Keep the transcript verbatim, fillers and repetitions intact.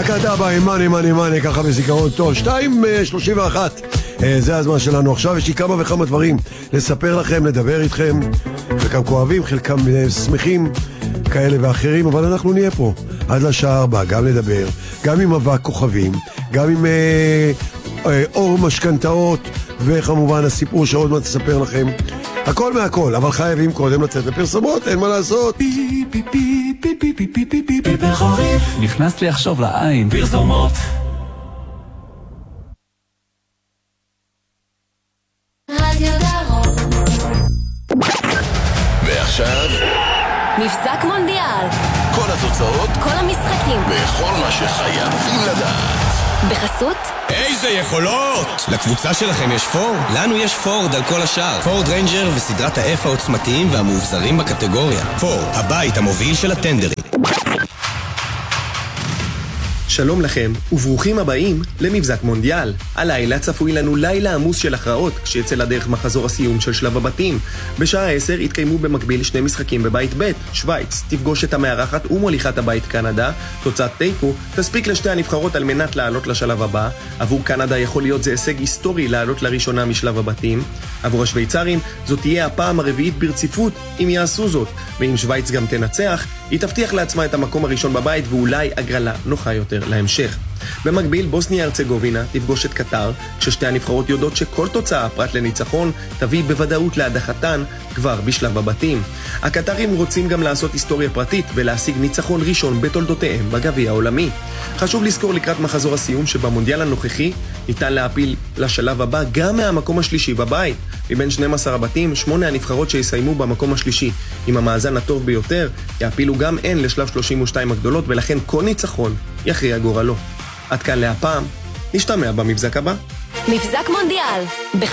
קדאבה, אימאני, אימאני, אימאני, ככה בזיכרון טוב. שתיים שלושים ואחת. זה הזמן שלנו עכשיו. יש לי כמה וכמה דברים לספר לכם, לדבר איתכם. חלקם כואבים, חלקם שמחים, כאלה ואחרים, אבל אנחנו נהיה פה עד לשעה ארבע, גם לדבר, גם עם אבק כוכבים, גם עם אה, אה, אור משכנתאות, וכמובן הסיפור שעוד מעט תספר לכם. הכל מהכל, אבל חייבים קודם לצאת לפרסומות, אין מה לעשות. פי פי פי פי פי פי פי פי פי פי בחורף נכנס לי עכשיו לעין פרסומות. רדיו דרום. ועכשיו מבזק מונדיאל, כל התוצאות, כל המשחקים וכל מה שחייבים לדעת. בחסות איזה יכולות! לקבוצה שלכם יש פורד? לנו יש פורד על כל השאר. פורד ריינג'ר וסדרת ה-F העוצמתיים והמאובזרים בקטגוריה. פורד, הבית המוביל של הטנדרים. שלום לכם, וברוכים הבאים למבזק מונדיאל. הלילה צפוי לנו לילה עמוס של הכרעות, כשיצא לדרך מחזור הסיום של שלב הבתים. בשעה עשר יתקיימו במקביל שני משחקים בבית ב'. שוויץ תפגוש את המארחת ומוליכת הבית קנדה. תוצאת תיקו תספיק לשתי הנבחרות על מנת לעלות לשלב הבא. עבור קנדה יכול להיות זה הישג היסטורי לעלות לראשונה משלב הבתים. עבור השוויצרים זו תהיה הפעם הרביעית ברציפות אם יעשו זאת. ואם שוויץ גם תנצח, היא תבטיח לעצמה את המקום הראשון בבית ואולי הגרלה נוחה יותר להמשך. במקביל, בוסניה הרצגובינה תפגוש את קטר, כששתי הנבחרות יודעות שכל תוצאה פרט לניצחון תביא בוודאות להדחתן כבר בשלב הבתים. הקטרים רוצים גם לעשות היסטוריה פרטית ולהשיג ניצחון ראשון בתולדותיהם בגביע העולמי. חשוב לזכור לקראת מחזור הסיום שבמונדיאל הנוכחי ניתן להפיל לשלב הבא גם מהמקום השלישי בבית. מבין שנים עשר הבתים, שמונה הנבחרות שיסיימו במקום השלישי עם המאזן הטוב ביותר יעפילו גם הן לשלב שלושים ושתיים הגדולות, ולכן כל ניצחון יכריע גורלו. עד כאן להפעם, נשתמע במבזק הבא. מבזק מונדיאל.